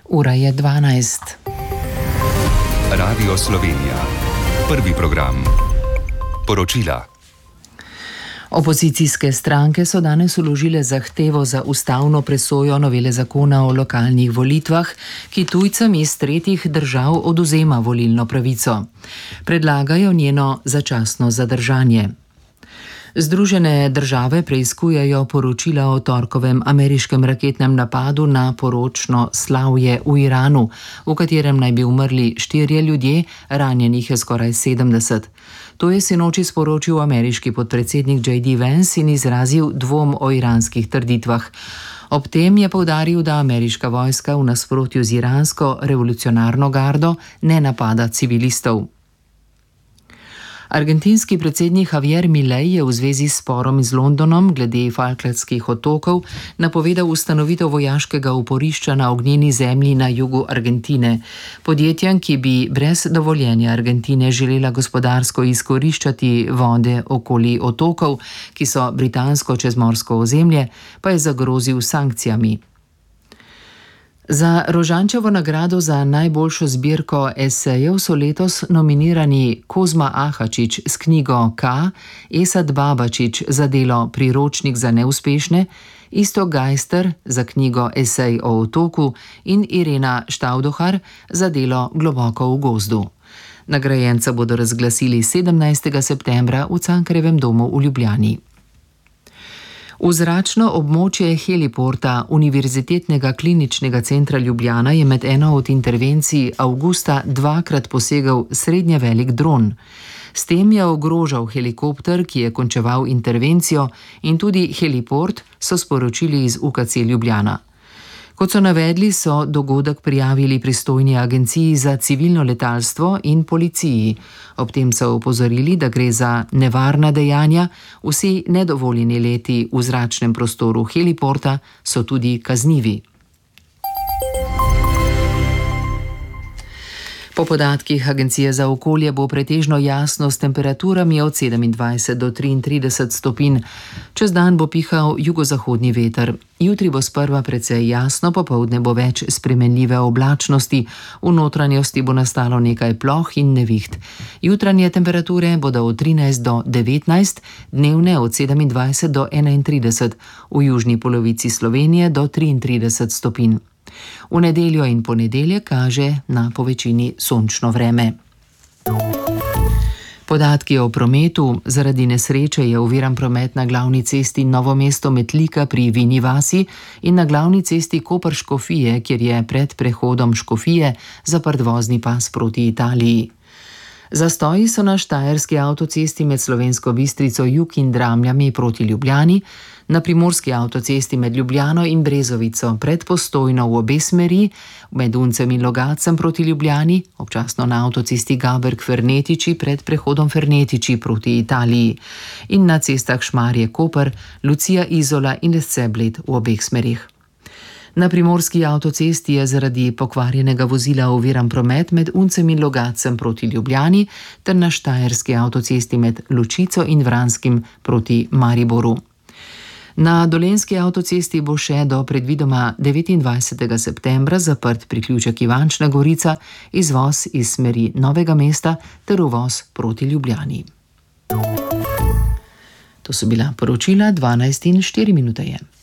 Ura je 12. Radio Slovenija. Prvi program. Poročila. Opozicijske stranke so danes vložile zahtevo za ustavno presojo novele zakona o lokalnih volitvah, ki tujcem iz tretjih držav odvzema volilno pravico. Predlagajo njeno začasno zadržanje. Združene države preiskujejo poročila o torkovem ameriškem raketnem napadu na poročno slavje v Iranu, v katerem naj bi umrli 4 ljudje, ranjenih je skoraj 70. To je sinoči sporočil ameriški podpredsednik J.D. Vance in izrazil dvom o iranskih trditvah. Ob tem je poudaril, da ameriška vojska v nasprotju z iransko revolucionarno gardo ne napada civilistov. Argentinski predsednik Javier Milei je v zvezi s sporom z Londonom glede Falklandskih otokov napovedal ustanovitev vojaškega oporišča na ognjeni zemlji na jugu Argentine. Podjetjem, ki bi brez dovoljenja Argentine želela gospodarsko izkoriščati vode okoli otokov, ki so britansko čezmorsko ozemlje, pa je zagrozil s sankcijami. Za Rožančevo nagrado za najboljšo zbirko esejev so letos nominirani Kozma Ahačič s knjigo K, Esad Babačič za delo Priročnik za neuspešne, Iztok Gajster za knjigo Esej o otoku in Irena Štavdohar za delo Globoko v gozdu. Nagrajenca bodo razglasili 17. septembra v Cankarjevem domu v Ljubljani. V zračno območje heliporta Univerzitetnega kliničnega centra Ljubljana je med eno od intervencij avgusta 2-krat posegel srednje velik dron. S tem je ogrožal helikopter, ki je končeval intervencijo, in tudi heliport, so sporočili iz UKC Ljubljana. Kot so navedli, so dogodek prijavili pristojni agenciji za civilno letalstvo in policiji. Ob tem so opozorili, da gre za nevarna dejanja, vsi nedovoljeni leti v zračnem prostoru heliporta so tudi kaznivi. Po podatkih Agencije za okolje bo pretežno jasno s temperaturami od 27 do 33 stopinj. Čez dan bo pihal jugozahodni veter. Jutri bo sprva precej jasno, popoldne bo več spremenljive oblačnosti, v notranjosti bo nastalo nekaj ploh in neviht. Jutranje temperature bodo od 13 do 19, dnevne od 27 do 31, v južni polovici Slovenije do 33 stopinj. V nedeljo in ponedeljek kaže na povečini sončno vreme. Podatki o prometu. Zaradi nesreče je oviran promet na glavni cesti Novo mesto-Metlika pri Vini vasi in na glavni cesti Koper-Škofije, kjer je pred prehodom Škofije zaprt vozni pas proti Italiji. Zastoji so na štajerski avtocesti med Slovensko Bistrico jug in Dramljami proti Ljubljani, na primorski avtocesti med Ljubljano in Brezovico pred Postojno v obe smeri, med Uncem in Logacem proti Ljubljani, občasno na avtocesti Gaberg-Fernetiči pred prehodom Fernetiči proti Italiji in na cestah Šmarje-Koper, Lucija-Izola in Lesce-Bled v obeh smerih. Na primorski avtocesti je zaradi pokvarjenega vozila oviran promet med Uncem in Logacem proti Ljubljani ter na štajerski avtocesti med Lučico in Vranskim proti Mariboru. Na dolenjski avtocesti bo še do predvidoma 29. septembra zaprt priključek Ivančna Gorica, izvoz iz smeri Novega mesta ter uvoz proti Ljubljani. To so bila poročila 12:04.